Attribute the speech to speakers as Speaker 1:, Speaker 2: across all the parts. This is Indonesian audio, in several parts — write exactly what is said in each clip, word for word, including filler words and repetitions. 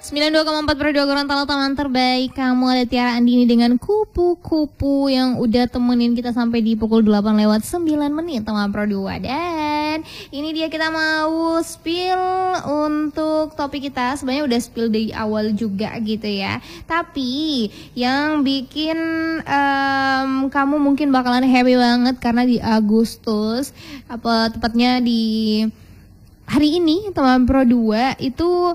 Speaker 1: sembilan puluh dua koma empat Radio Gorontalo, teman terbaik. Kamu ada Tiara Andini dengan kupu-kupu yang udah temenin kita sampai di pukul delapan lewat sembilan menit, teman Pro dua. Dan ini dia kita mau spill untuk topik kita. Sebenarnya udah spill dari awal juga gitu ya. Tapi yang bikin um, kamu mungkin bakalan happy banget karena di Agustus, apa tepatnya di hari ini teman Pro dua itu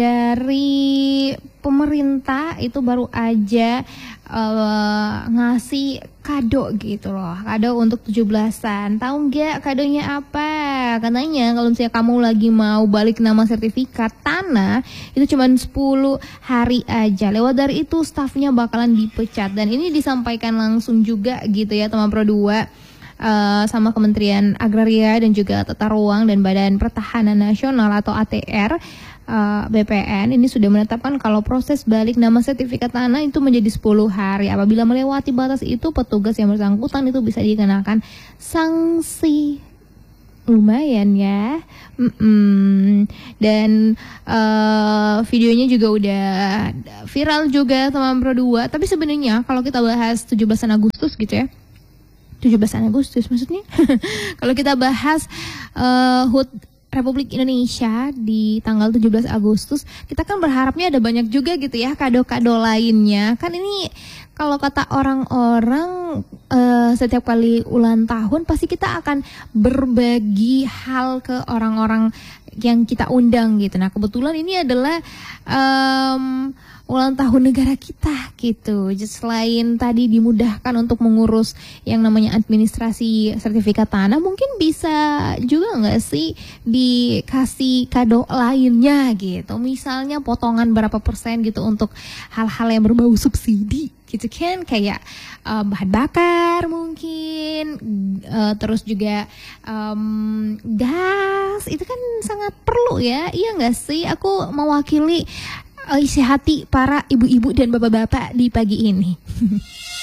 Speaker 1: dari pemerintah itu baru aja uh, ngasih kado gitu loh. Kado untuk tujuh belasan. Tahu nggak kadonya apa? Katanya kalau misalnya kamu lagi mau balik nama sertifikat tanah itu cuma sepuluh hari aja. Lewat dari itu stafnya bakalan dipecat. Dan ini disampaikan langsung juga gitu ya teman Pro dua. Uh, sama Kementerian Agraria dan juga Tata Ruang dan Badan Pertahanan Nasional atau A T R uh, B P N ini sudah menetapkan kalau proses balik nama sertifikat tanah itu menjadi sepuluh hari. Apabila melewati batas itu, petugas yang bersangkutan itu bisa dikenakan sanksi. Lumayan ya. Mm-mm. Dan uh, videonya juga udah viral juga teman Pro dua. Tapi sebenarnya kalau kita bahas tujuh belasan Agustus gitu ya, tujuh belas Agustus maksudnya. Kalau kita bahas uh, H U T Republik Indonesia di tanggal tujuh belas Agustus, kita kan berharapnya ada banyak juga gitu ya kado-kado lainnya. Kan ini kalau kata orang-orang uh, setiap kali ulang tahun pasti kita akan berbagi hal ke orang-orang yang kita undang gitu. Nah kebetulan ini adalah um, ulang tahun negara kita gitu. Selain tadi dimudahkan untuk mengurus yang namanya administrasi sertifikat tanah, mungkin bisa juga nggak sih dikasih kado lainnya gitu. Misalnya potongan berapa persen gitu untuk hal-hal yang berbau subsidi gitu kan, kayak uh, bahan bakar mungkin, uh, terus juga um, gas itu kan sangat perlu ya, iya nggak sih? Aku mewakili isi hati para ibu-ibu dan bapak-bapak di pagi ini.